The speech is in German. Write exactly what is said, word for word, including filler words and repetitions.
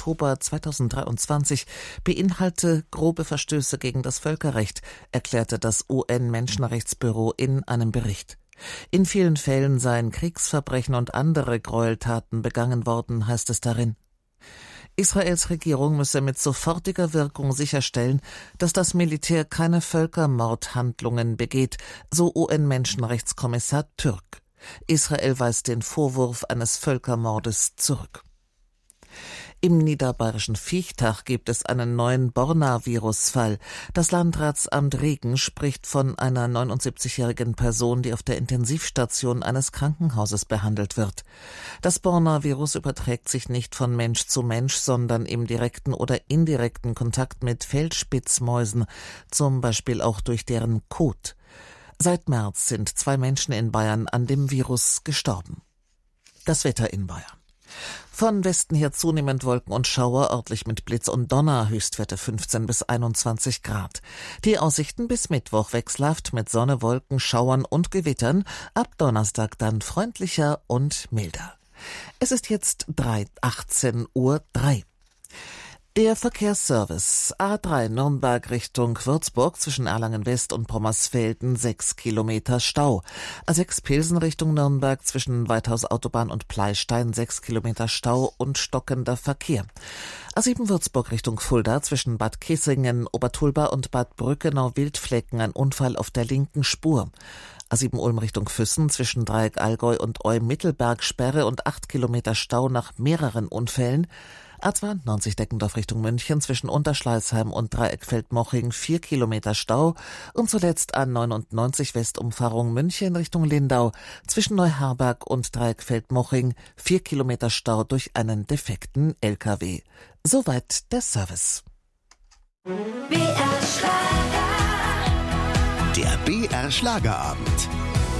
Oktober zweitausenddreiundzwanzig beinhalte grobe Verstöße gegen das Völkerrecht, erklärte das U N-Menschenrechtsbüro in einem Bericht. In vielen Fällen seien Kriegsverbrechen und andere Gräueltaten begangen worden, heißt es darin. Israels Regierung müsse mit sofortiger Wirkung sicherstellen, dass das Militär keine Völkermordhandlungen begeht, so U N-Menschenrechtskommissar Türk. Israel weist den Vorwurf eines Völkermordes zurück. Im niederbayerischen Viechtach gibt es einen neuen Borna-Virus-Fall. Das Landratsamt Regen spricht von einer neunundsiebzigjährigen Person, die auf der Intensivstation eines Krankenhauses behandelt wird. Das Borna-Virus überträgt sich nicht von Mensch zu Mensch, sondern im direkten oder indirekten Kontakt mit Feldspitzmäusen, zum Beispiel auch durch deren Kot. Seit März sind zwei Menschen in Bayern an dem Virus gestorben. Das Wetter in Bayern. Von Westen her zunehmend Wolken und Schauer, örtlich mit Blitz und Donner, Höchstwerte fünfzehn bis einundzwanzig Grad. Die Aussichten bis Mittwoch wechselhaft mit Sonne, Wolken, Schauern und Gewittern, ab Donnerstag dann freundlicher und milder. Es ist jetzt achtzehn Uhr drei. Der Verkehrsservice A drei Nürnberg Richtung Würzburg zwischen Erlangen-West und Pommersfelden sechs Kilometer Stau. A sechs Pilsen Richtung Nürnberg zwischen Weithaus Autobahn und Pleistein sechs Kilometer Stau und stockender Verkehr. A sieben Würzburg Richtung Fulda zwischen Bad Kissingen, Obertulba und Bad Brückenau-Wildflecken ein Unfall auf der linken Spur. A sieben Ulm Richtung Füssen zwischen Dreieck Allgäu und Eum-Mittelberg Sperre und acht Kilometer Stau nach mehreren Unfällen. A zweiundneunzig Deckendorf Richtung München zwischen Unterschleißheim und Dreieckfeld-Moching vier Kilometer Stau und zuletzt A neunundneunzig Westumfahrung München Richtung Lindau zwischen Neuharberg und Dreieckfeld-Moching vier Kilometer Stau durch einen defekten L K W. Soweit der Service. B R Schlager. Der B R Schlagerabend.